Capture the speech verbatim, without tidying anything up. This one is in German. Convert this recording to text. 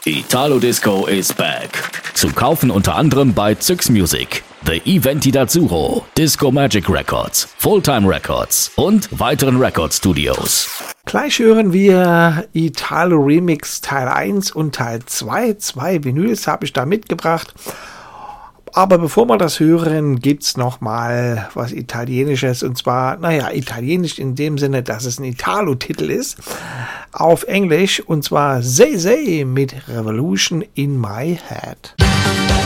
Italo Disco is back. Zu kaufen unter anderem bei Zyx Music, The Eventi d'Azzurro, Disco Magic Records, Fulltime Records und weiteren Record-Studios. Gleich hören wir Italo Remix Teil eins und Teil zwei. Zwei Vinyls habe ich da mitgebracht. Aber bevor wir das hören, gibt's noch mal was Italienisches. Und zwar, naja, italienisch in dem Sinne, dass es ein Italo-Titel ist. Auf Englisch. Und zwar Say Say mit Revolution in My Head.